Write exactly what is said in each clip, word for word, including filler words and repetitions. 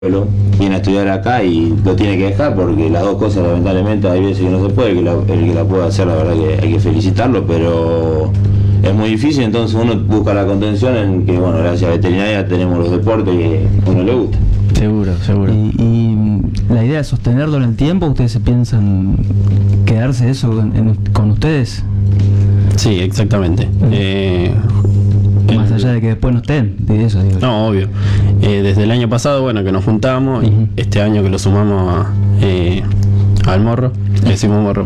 viene a estudiar acá y lo tiene que dejar porque las dos cosas lamentablemente hay veces que no se puede, que la, el que la puede hacer la verdad que hay que felicitarlo, pero es muy difícil, entonces uno busca la contención en que bueno, gracias a veterinaria tenemos los deportes que a uno le gusta. Seguro, seguro. Y, y la idea es sostenerlo en el tiempo. ¿Ustedes se piensan quedarse eso en, en, con ustedes? Sí, exactamente. Eh, Más el, allá de que después no estén, de eso digo. No, obvio. Eh, desde el año pasado, bueno, que nos juntamos, uh-huh. y este año que lo sumamos a, eh, al morro, le decimos morro,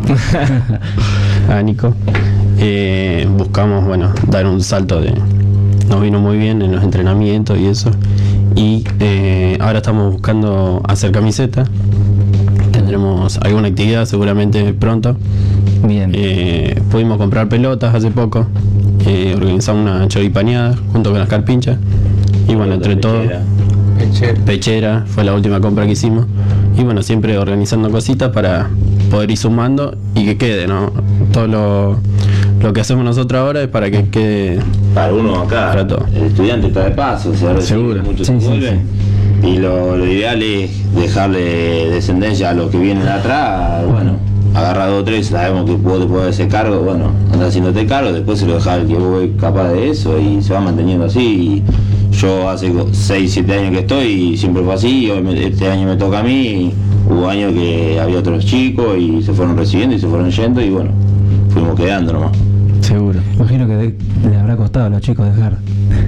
a Nico, eh, buscamos, bueno, dar un salto de... Nos vino muy bien en los entrenamientos y eso. Y eh, ahora estamos buscando hacer camiseta. Tendremos alguna actividad seguramente pronto. Bien. Eh, pudimos comprar pelotas hace poco. Eh, organizamos una choripaneada junto con las carpinchas. Y bueno, entre todo, Pechera. Pechera fue la última compra que hicimos. Y bueno, siempre organizando cositas para poder ir sumando y que quede, ¿no? Todo lo, lo que hacemos nosotros ahora es para que quede. Para uno acá, para todo. El estudiante está de paso, o sea, seguro. Muchos sí, se sí, vuelven, sí. Y lo, lo ideal es dejarle descendencia a los que vienen atrás. Bueno, agarra dos o tres, sabemos que vos te podés hacer cargo, bueno, andás haciéndote cargo, después se lo dejás al que vos ves capaz de eso y se va manteniendo así. Y yo hace seis siete años que estoy y siempre fue así, hoy me, este año me toca a mí, hubo años que había otros chicos y se fueron recibiendo y se fueron yendo y bueno, fuimos quedando nomás. Seguro. Imagino que de, le habrá costado a los chicos dejar.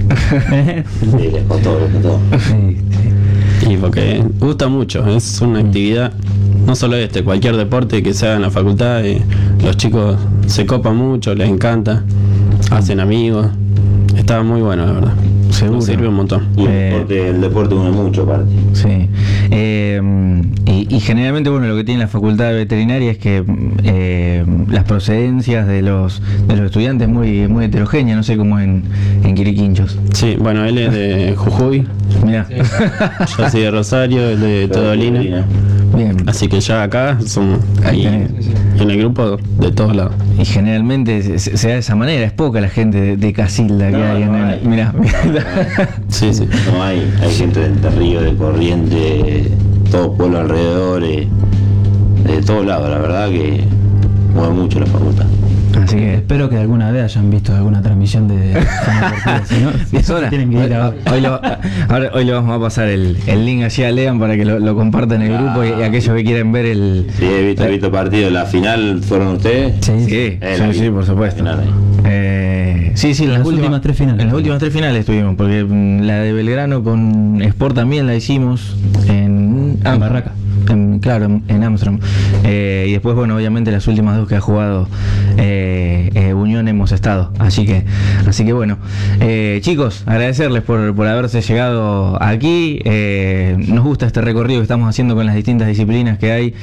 Sí, les costó, les costó. Sí, sí. Y porque gusta mucho, es una actividad, no solo este, cualquier deporte que se haga en la facultad, eh, los chicos se copan mucho, les encanta, hacen amigos, está muy bueno la verdad. Seguro. Nos sirve un montón. Y el, Eh, deporte, el deporte une mucho aparte. Sí. Eh, y, y generalmente, bueno, lo que tiene la facultad de veterinaria es que eh, las procedencias de los de los estudiantes es muy, muy heterogénea, no sé cómo en, en Quiriquinchos. Sí, bueno, él es de Jujuy, Mirá. Sí. yo soy de Rosario, él de Todolina, Bien. así que ya acá somos ahí tenés. en el grupo de todos lados. Y generalmente se, se da de esa manera, es poca la gente de, de Casilda que No, hay en no el. hay. Mirá, mirá. Sí, sí. No hay, hay gente del Río, de Corrientes, todo pueblo alrededor, eh, de todos lados, la verdad que mueve mucho la facultad. Así que espero que alguna vez hayan visto alguna transmisión de Zona Deportiva, si no, diez horas. tienen que ir a... Hoy, lo, ahora, hoy le vamos a pasar el, el link allí a Lean para que lo, lo compartan en el grupo y, y aquellos que quieren ver el... Sí, he visto, he visto partidos. ¿La final fueron ustedes? Sí, Sí, sí. Eh, sí, la sí, vi. por supuesto. Final ahí. Eh, sí, sí, en Las últimas tres finales. En las últimas tres finales estuvimos, porque mm, la de Belgrano con Sport también la hicimos en... En Barraca. En, claro, en, en Amsterdam. Eh, y después, bueno, obviamente las últimas dos que ha jugado eh, eh, Unión hemos estado. Así que, así que bueno. Eh, chicos, agradecerles por, por haberse llegado aquí. Eh, nos gusta este recorrido que estamos haciendo con las distintas disciplinas que hay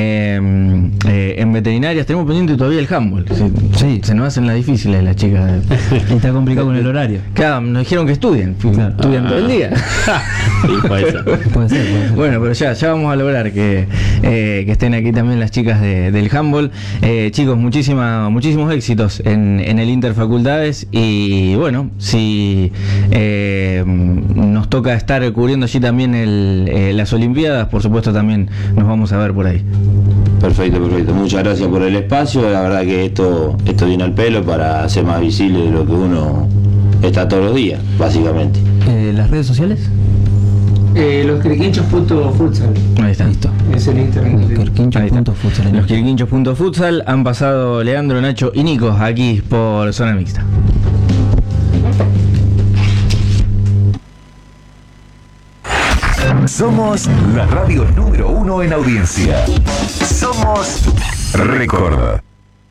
eh, eh, en veterinarias. Tenemos pendiente todavía el handball. Se, Sí. se nos hacen las difíciles las chicas. Y está complicado con el horario. Claro, nos dijeron que estudien. Claro. Estudian todo el día. Sí, puede ser. Puede ser, puede ser. Bueno, pero ya, ya vamos a lograr que, eh, que estén aquí también las chicas de, del handball. Eh, chicos, muchísima, muchísimos éxitos en, en el Interfacultades y bueno, si eh, nos toca estar cubriendo allí también el, eh, las Olimpiadas, por supuesto también nos vamos a ver por ahí. Perfecto, perfecto. Muchas gracias por el espacio. La verdad que esto, esto viene al pelo para hacer más visible de lo que uno está todos los días, básicamente. Eh, ¿Las redes sociales? Eh, los quiriquinchos punto futsal Ahí está. Listo. es el Instagram. Los que- quirquinchos Ahí está. punto futsal. Los Quirquinchos punto futsal han pasado Leandro, Nacho y Nico aquí por Zona Mixta. Somos la radio número uno en audiencia. Somos Record.